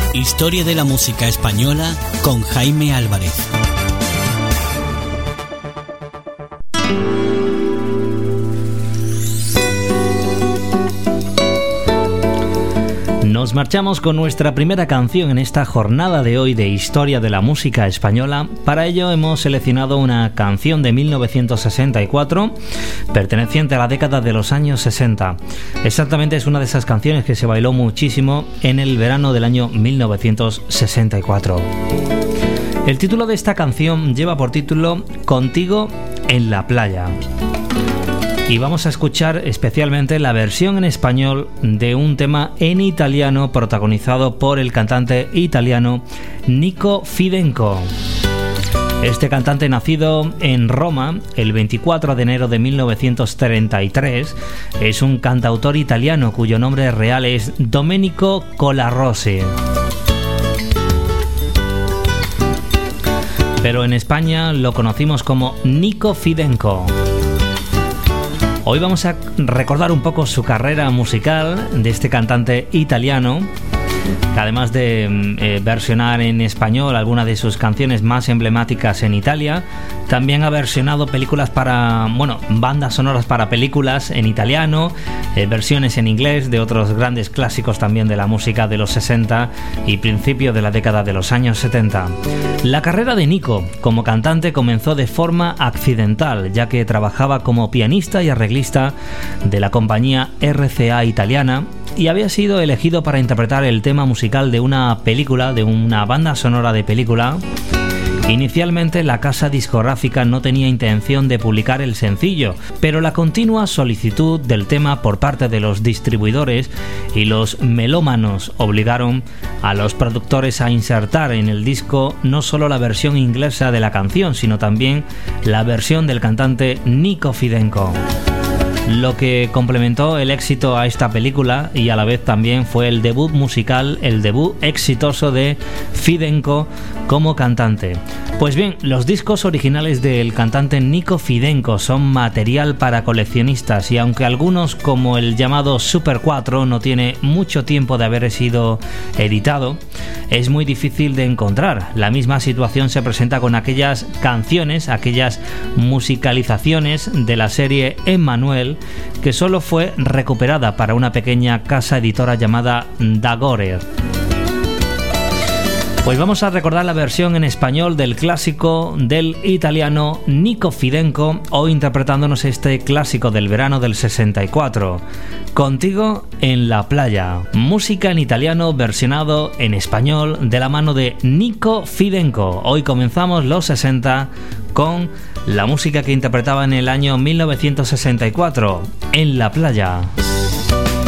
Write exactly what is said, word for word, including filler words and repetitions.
Historia de la música española con Jaime Álvarez. Nos marchamos con nuestra primera canción en esta jornada de hoy de Historia de la música española. Para ello hemos seleccionado una canción de mil novecientos sesenta y cuatro, perteneciente a la década de los años sesenta. Exactamente es una de esas canciones que se bailó muchísimo en el verano del año mil novecientos sesenta y cuatro. El título de esta canción lleva por título Contigo en la playa. Y vamos a escuchar especialmente la versión en español de un tema en italiano protagonizado por el cantante italiano Nico Fidenco. Este cantante, nacido en Roma el veinticuatro de enero de mil novecientos treinta y tres, es un cantautor italiano cuyo nombre real es Domenico Colarossi. Pero en España lo conocimos como Nico Fidenco. Hoy vamos a recordar un poco su carrera musical de este cantante italiano, que además de eh, versionar en español algunas de sus canciones más emblemáticas en Italia, también ha versionado películas para, bueno, bandas sonoras para películas en italiano, eh, versiones en inglés de otros grandes clásicos también de la música de los sesenta y principio de la década de los años setenta. La carrera de Nico como cantante comenzó de forma accidental, ya que trabajaba como pianista y arreglista de la compañía R C A italiana y había sido elegido para interpretar el tema musical de una película, de una banda sonora de película. Inicialmente la casa discográfica no tenía intención de publicar el sencillo, pero la continua solicitud del tema por parte de los distribuidores y los melómanos obligaron a los productores a insertar en el disco no solo la versión inglesa de la canción, sino también la versión del cantante Nico Fidenco. Lo que complementó el éxito a esta película y a la vez también fue el debut musical, el debut exitoso de Fidenco como cantante. Pues bien, los discos originales del cantante Nico Fidenco son material para coleccionistas y aunque algunos, como el llamado Super cuatro, no tiene mucho tiempo de haber sido editado, es muy difícil de encontrar. La misma situación se presenta con aquellas canciones, aquellas musicalizaciones de la serie Emmanuel, que solo fue recuperada para una pequeña casa editora llamada Dagorer. Pues vamos a recordar la versión en español del clásico del italiano Nico Fidenco, hoy interpretándonos este clásico del verano del sesenta y cuatro, Contigo en la playa. Música en italiano versionado en español de la mano de Nico Fidenco. Hoy comenzamos los sesenta con la música que interpretaba en el año mil novecientos sesenta y cuatro, En la playa.